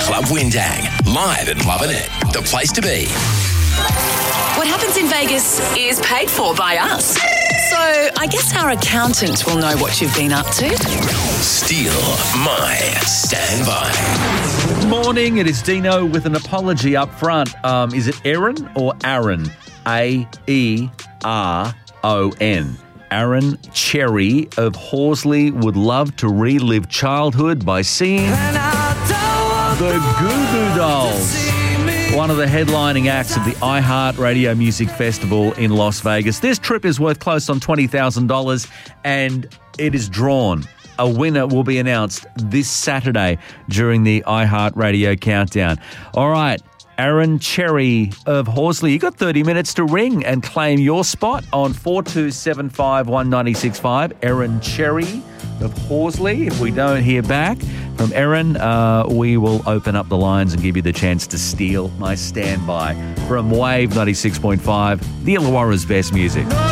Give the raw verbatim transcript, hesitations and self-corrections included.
Club Windang, live at Lovin' It, the place to be. What happens in Vegas is paid for by us. So I guess our accountant will know what you've been up to. Steal My Standby. Morning, it is Dino with an apology up front. Um, is it Erin or Aaron? A E R O N. Aaron Cherry of Horsley would love to relive childhood by seeing the Goo Goo Dolls, one of the headlining acts of the iHeartRadio Music Festival in Las Vegas. This trip is worth close on twenty thousand dollars and it is drawn. A winner will be announced this Saturday during the iHeartRadio Countdown. All right, Aaron Cherry of Horsley, you got thirty minutes to ring and claim your spot on four two seven five, one nine six five. Aaron Cherry of Horsley. If we don't hear back from Aaron, uh, we will open up the lines and give you the chance to steal my standby from Wave ninety-six point five, the Illawarra's best music.